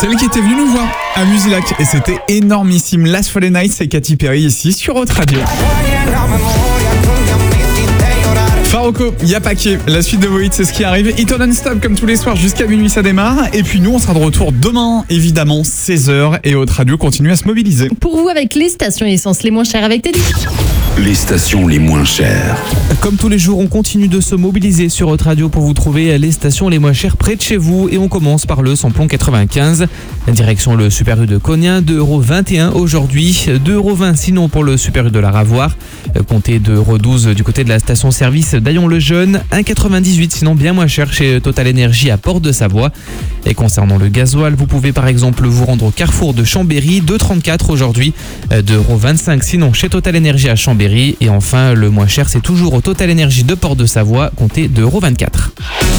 Celle qui était venue nous voir à Musilac et c'était énormissime. Last Friday Night, c'est Katy Perry ici sur Haute Radio. Faroko, y'a paquet. La suite de vos hits, c'est ce qui arrive. Hit non-stop comme tous les soirs jusqu'à minuit, ça démarre. Et puis nous, on sera de retour demain, évidemment, 16h. Et Haute Radio continue à se mobiliser. Pour vous, avec les stations essence les moins chères avec Teddy. Les stations les moins chères. Comme tous les jours, on continue de se mobiliser sur Haute Radio pour vous trouver les stations les moins chères près de chez vous. Et on commence par le samplon 95. Direction le Super U de Cognin, 2,21€ aujourd'hui. 2,20€ sinon pour le Super U de la Ravoire. Comptez 2,12€ du côté de la station-service d'Aillon-le-Jeune. 1,98€ sinon bien moins cher chez Total Énergie à Port-de-Savoie. Et concernant le gasoil, vous pouvez par exemple vous rendre au carrefour de Chambéry. 2,34€ aujourd'hui. 2,25€ sinon chez Total Énergie à Chambéry. Et enfin, le moins cher, c'est toujours au Total Énergie de Port-de-Savoie, comptez 2,24€.